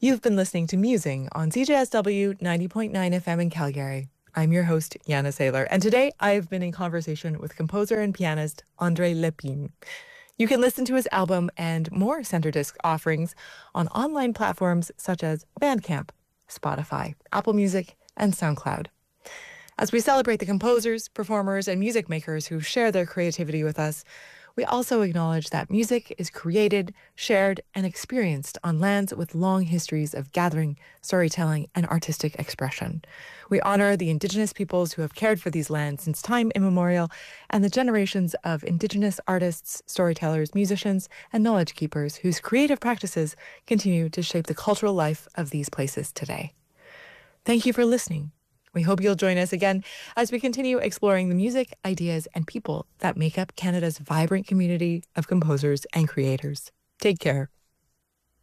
You've been listening to Musing on CJSW 90.9 FM in Calgary. I'm your host, Yana Saylor, and today I've been in conversation with composer and pianist André Lépine. You can listen to his album and more Center Disc offerings on online platforms such as Bandcamp, Spotify, Apple Music, and SoundCloud. As we celebrate the composers, performers, and music makers who share their creativity with us, we also acknowledge that music is created, shared, and experienced on lands with long histories of gathering, storytelling, and artistic expression. We honor the Indigenous peoples who have cared for these lands since time immemorial, and the generations of Indigenous artists, storytellers, musicians, and knowledge keepers whose creative practices continue to shape the cultural life of these places today. Thank you for listening. We hope you'll join us again as we continue exploring the music, ideas, and people that make up Canada's vibrant community of composers and creators. Take care.